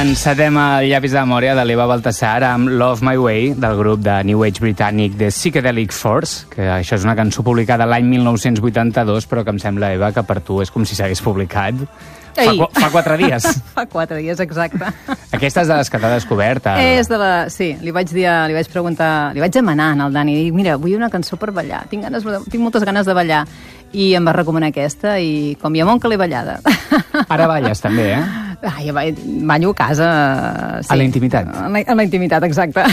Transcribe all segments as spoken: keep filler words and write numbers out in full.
Encetem el llapis de memòria de l'Eva Baltasar amb Love My Way, del grup de New Age britànic The Psychedelic Force, que això és una cançó publicada l'any mil nou-cents vuitanta-dos, però que em sembla, Eva, que per tu és com si s'hagués publicat fa, qu fa quatre dies. Fa quatre dies, exacte. Aquesta és de les que t'ha descobert. El... És de la... Sí, li vaig dir, li vaig preguntar, li vaig demanar al Dani, i dic, mira, vull una cançó per ballar, tinc, ganes, tinc moltes ganes de ballar, i em va recomanar aquesta, i com hi ha molt que l'he ballada. Ara balles, també, eh? Ai, ballo a casa... Sí. A la intimitat. A la, a la intimitat, exacte.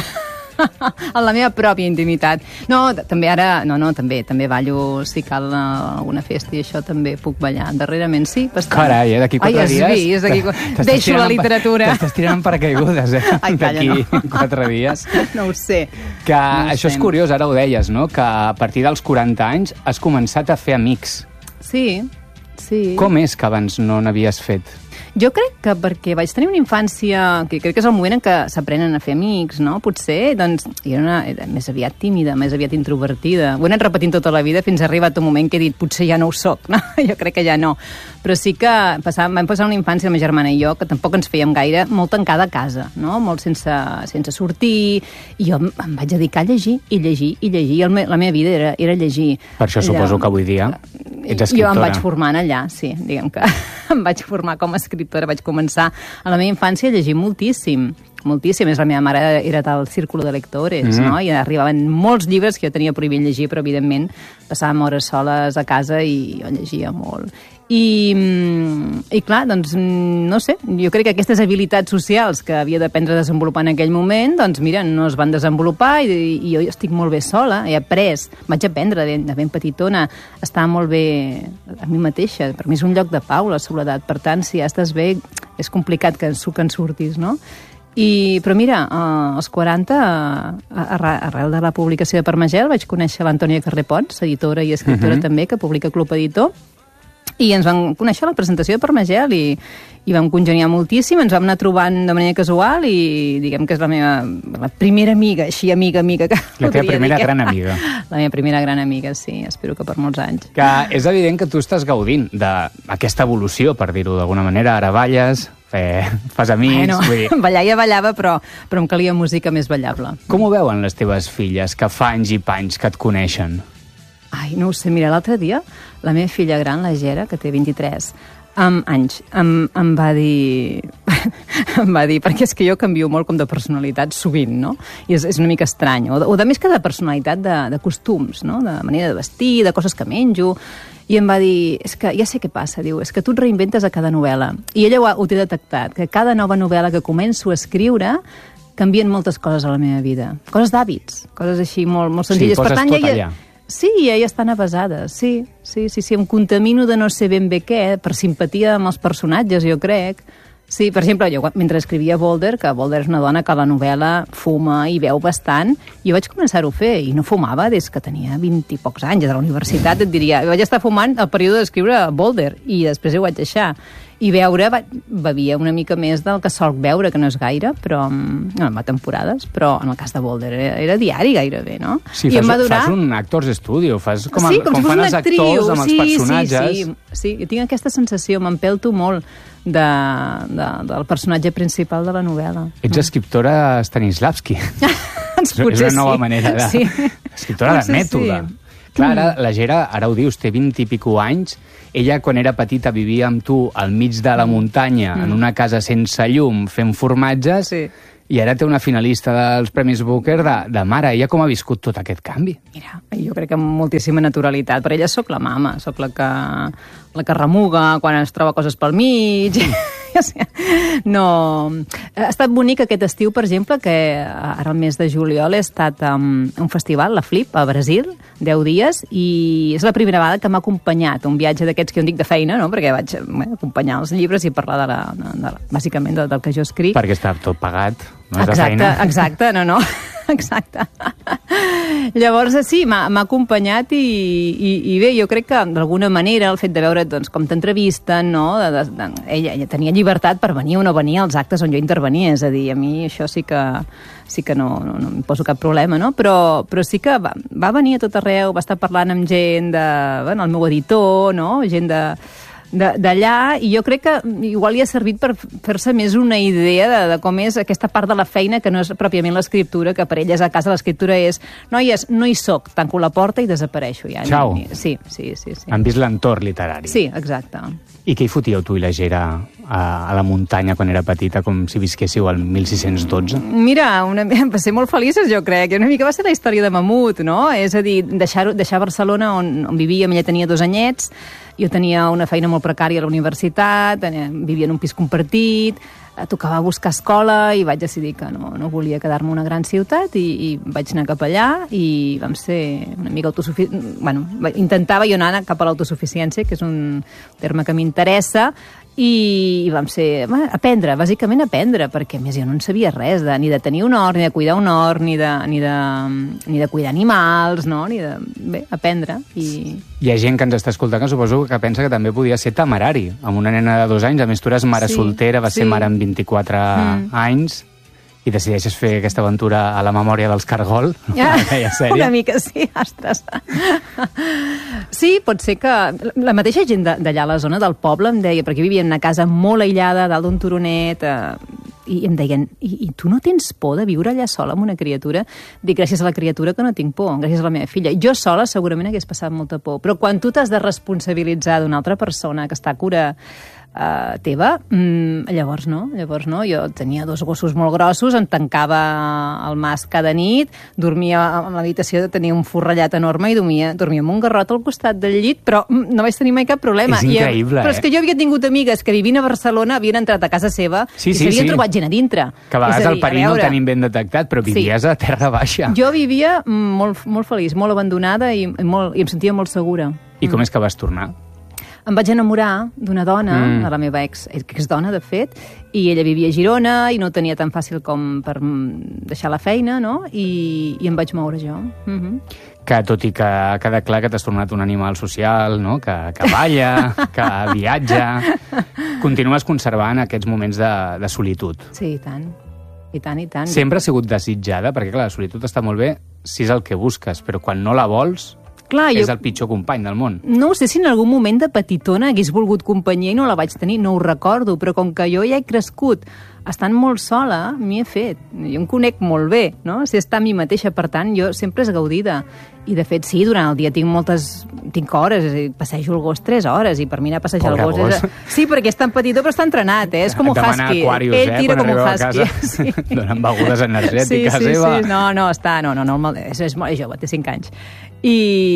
En la meva pròpia intimitat. No, també ara... No, no, també també ballo, si cal alguna festa i això també puc ballar. Darrerament sí, bastant. Carai, eh? D'aquí quatre Ai, dies... Ai, has vist, deixo la literatura. T'estàs tirant en paracaigudes, eh? Ai, calla, no. D'aquí quatre dies. No ho sé. Que no això sé. És curiós, ara ho deies, no? Que a partir dels quaranta anys has començat a fer amics. Sí, sí. Com és que abans no n'havies fet? Jo crec que perquè vaig tenir una infància, que crec que és el moment en què s'aprenen a fer amics, no? Potser, doncs, era, una, era més aviat tímida, més aviat introvertida. Ho he anat repetint tota la vida fins a arribat un moment que he dit, potser ja no ho soc, no? Jo crec que ja no. Però sí que passàvem, vam passar una infància, la meva germana i jo, que tampoc ens fèiem gaire, molt tancada a casa, no? Molt sense, sense sortir, i jo em vaig dedicar a llegir, i llegir, i llegir. El me, la meva vida era, era llegir. Per això era, suposo que avui dia ets escriptora. Jo em vaig formant allà, sí, diguem que em vaig formar com a escriptora, vaig començar a la meva infància a llegir moltíssim, moltíssim. Més la meva mare era del círculo de lectores, mm. no? I arribaven molts llibres que jo tenia prohibit llegir, però evidentment passàvem hores soles a casa i jo llegia molt. I, i clar, doncs, no sé, jo crec que aquestes habilitats socials que havia d'aprendre a desenvolupar en aquell moment, doncs mira, no es van desenvolupar i, i jo estic molt bé sola, he après, vaig aprendre de, de ben petitona, estar molt bé a mi mateixa, per mi és un lloc de pau la soledat, per tant, si ja estàs bé, és complicat que en, que en surtis, no? I, però mira, als quaranta, arrel de la publicació de Permagel, vaig conèixer l'Antònia Carré Pons, editora i escriptora uh-huh. també, que publica Club Editor, i ens vam conèixer a la presentació de Permagel i, i vam congeniar moltíssim, ens vam anar trobant de manera casual i diguem que és la meva la primera amiga, així amiga, amiga que la teva primera dir. gran amiga. La meva primera gran amiga, sí, espero que per molts anys. Que és evident que tu estàs gaudint d'aquesta evolució, per dir-ho d'alguna manera, ara balles, eh, fas amics... Bueno, vull dir... ballar ja ballava, però, però em calia música més ballable. Com ho veuen les teves filles, que fa anys i panys que et coneixen? Ai, no ho sé, mira, l'altre dia la meva filla gran, la Gera, que té vint-i-tres um, anys, em, em va dir... em va dir, perquè és que jo canvio molt com de personalitat sovint, no? I és, és una mica estrany. O de, o de més que de personalitat, de, de costums, no? De manera de vestir, de coses que menjo... I em va dir, és que ja sé què passa, diu, és que tu et reinventes a cada novel·la. I ella ho, ha, ho té detectat, que cada nova novel·la que començo a escriure canvien moltes coses a la meva vida. Coses d'hàbits, coses així molt, molt senzilles. Sí, poses per tant, tot ja, allà. Sí, ja estan avasades, sí, sí, sí, sí, em contamino de no ser ben bé què, per simpatia amb els personatges, jo crec. Sí, per exemple, jo mentre escrivia Boulder, que Boulder és una dona que a la novel·la fuma i beu bastant, jo vaig començar-ho a fer, i no fumava des que tenia vint i pocs anys, a la universitat et diria, vaig estar fumant el període d'escriure Boulder, i després ho vaig deixar. I beure, bevia una mica més del que solc beure, que no és gaire, però no, va temporades, però en el cas de Boulder era, era diari gairebé, no? Sí, I fas, durar... fas un actors studio, fas com, sí, com, com si fan els actriu. actors amb sí, els personatges. Sí, sí, sí, jo tinc aquesta sensació, m'empelto molt de, de, del personatge principal de la novel·la. Ets escriptora Stanislavski. Ens potser és una nova sí. manera de... Sí. Escriptora de mètode. Sí. Clar, ara, la Gera, ara ho dius, té vint i pico anys. Ella, quan era petita, vivia amb tu al mig de la muntanya, mm. en una casa sense llum, fent formatges, sí. I ara té una finalista dels Premis Booker de, de mare. Ella com ha viscut tot aquest canvi? Mira, jo crec que amb moltíssima naturalitat. Per ella sóc la mama, sóc la que, la que remuga quan es troba coses pel mig. No... Ha estat bonic aquest estiu, per exemple, que ara al mes de juliol he estat a un festival, la Flip, a Brasil, deu dies, i és la primera vegada que m'ha acompanyat un viatge d'aquests que jo en dic de feina, no? Perquè vaig bé, acompanyar els llibres i parlar de la, de, de, bàsicament del, del que jo escric. Perquè està tot pagat. No és exacte, feina. exacte, no, no, exacte. Llavors, sí, m'ha acompanyat i, i, i bé, jo crec que d'alguna manera el fet de veure doncs, com t'entrevisten, no? De, de, de, ella, ella tenia llibertat per venir o no venir als actes on jo intervenia, és a dir, a mi això sí que, sí que no, no, no em poso cap problema, no? Però, però sí que va, va venir a tot arreu, va estar parlant amb gent de, bueno, el meu editor, no? Gent de d'allà, i jo crec que igual li ha servit per fer-se més una idea de, de com és aquesta part de la feina que no és pròpiament l'escriptura, que per elles a casa l'escriptura és noies, no hi soc, tanco la porta i desapareixo ja. Ciao. Ni, ni, sí, sí, sí, sí. Han vist l'entorn literari. Sí, exacte. I què hi fotíeu tu i la Gera a, a la muntanya quan era petita, com si visquéssiu al mil sis-cents dotze? Mira, una, va ser molt felices, jo crec. Una mica va ser la història de Mamut, no? És a dir, deixar, deixar Barcelona, on, on vivíem, ella tenia dos anyets, jo tenia una feina molt precària a la universitat, vivia en un pis compartit, tocava buscar escola i vaig decidir que no, no volia quedar-me a una gran ciutat i, i vaig anar cap allà i vam ser una mica autosuficients. Bueno, intentava jo anar cap a l'autosuficiència, que és un terme que m'interessa, i, i vam ser... Bueno, aprendre, bàsicament aprendre, perquè a més jo no en sabia res, de, ni de tenir un hort, ni de cuidar un hort, ni de, ni de, ni de cuidar animals, no? Ni de... Bé, aprendre. I... Hi ha gent que ens està escoltant que suposo que pensa que també podia ser temerari, amb una nena de dos anys, a més tu eres mare sí, soltera, vas sí. ser mare amb vint-i-quatre mm. anys, i decideixes fer aquesta aventura a la memòria dels Cargol, ja, sèrie. Una mica, sí, ostres. Sí, pot ser que... La mateixa gent d'allà a la zona del poble em deia, perquè vivia en una casa molt aïllada, dalt d'un turonet, eh, i em deien, I, i tu no tens por de viure allà sola amb una criatura? Dic, gràcies a la criatura que no tinc por, gràcies a la meva filla. Jo sola segurament hagués passat molta por, però quan tu t'has de responsabilitzar d'una altra persona que està a cura Uh, teva, mm, llavors no, llavors no. Jo tenia dos gossos molt grossos, em tancava al mas cada nit, dormia a l'habitació, tenia un forrellat enorme i dormia, dormia amb un garrot al costat del llit, però mm, no vaig tenir mai cap problema. És increïble, I, però és que jo havia tingut amigues que vivint a Barcelona havien entrat a casa seva sí, i sí, s'havien sí. trobat gent a dintre. Que a vegades dir, el perill no el tenim ben detectat, però vivies sí. a terra baixa. Jo vivia molt, molt feliç, molt abandonada i, molt, i em sentia molt segura. I com és que vas tornar? Em vaig enamorar d'una dona, mm. de la meva ex, ex-dona, de fet, i ella vivia a Girona i no ho tenia tan fàcil com per deixar la feina, no? I, i em vaig moure jo. Mm-hmm. Que tot i que ha quedat clar que t'has tornat un animal social, no? que, que balla, que viatja, continues conservant aquests moments de, de solitud. Sí, i tant. I tant, i tant. Sempre ha sigut desitjada, perquè clar, la solitud està molt bé si és el que busques, però quan no la vols... Clar, és jo... el pitjor company del món. No sé si en algun moment de petitona hagués volgut companyia i no la vaig tenir, no ho recordo, però com que jo ja he crescut estant molt sola, m'hi he fet. Jo em conec molt bé, no? Si està a mi mateixa, per tant, jo sempre és gaudida. I, de fet, sí, durant el dia tinc moltes... Tinc hores, és a dir, passejo el gos tres hores, i per mi anar a passejar Pobre el gos... gos. És... Sí, perquè és tan petitó, però està entrenat, eh? És com un husky. Aquarius, Ell tira eh? com un husky. Sí. Donen begudes energètiques, sí, sí, Eva. Sí, no, no, està... No, no, no, és, és molt jove, té cinc anys. I...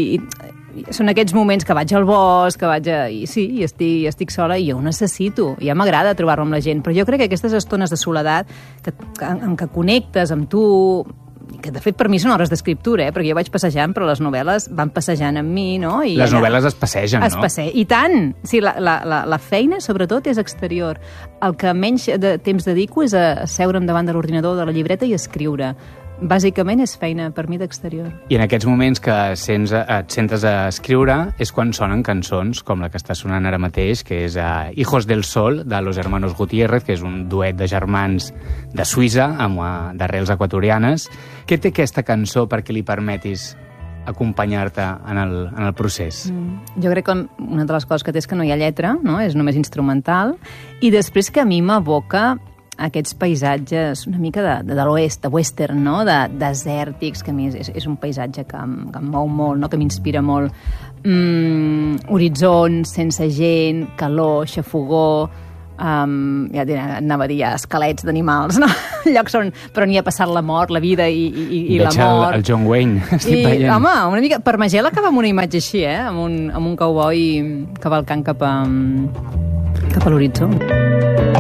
i són aquests moments que vaig al bosc, que vaig a... I sí, i estic, estic sola i jo ho necessito. Ja m'agrada trobar-me amb la gent, però jo crec que aquestes estones de soledat que, que, en què connectes amb tu, que de fet per mi són hores d'escriptura, eh? Perquè jo vaig passejant, però les novel·les van passejant amb mi, no? I les allà... novel·les es passegen, es no? Passe... I tant! Sí, la, la, la, la feina, sobretot, és exterior. El que menys de temps dedico és a seure'm davant de l'ordinador, de la llibreta i escriure. Bàsicament és feina per mi d'exterior. I en aquests moments que sents, et sentes a escriure és quan sonen cançons, com la que està sonant ara mateix, que és uh, Hijos del Sol, de Los Hermanos Gutiérrez, que és un duet de germans de Suïssa, amb uh, d'arrels equatorianes. Què té aquesta cançó perquè li permetis acompanyar-te en el, en el procés? Mm. Jo crec que una de les coses que té és que no hi ha lletra, no? És només instrumental, i després que a mi m'evoca aquests paisatges una mica de, de, de l'oest, de western, no? De desèrtics, que a mi és, és un paisatge que em, que em mou molt, no? Que m'inspira molt. Mm, horitzons, sense gent, calor, xafogor, um, ja anava a dir ja, esquelets d'animals, no? Llocs on, per on hi ha passat la mort, la vida i, i, i la mort. El, el John Wayne, estic I, veient. Home, una mica, per Magel acaba amb una imatge així, eh? Amb un, amb un cowboy cavalcant cap a, cap a l'horitzó.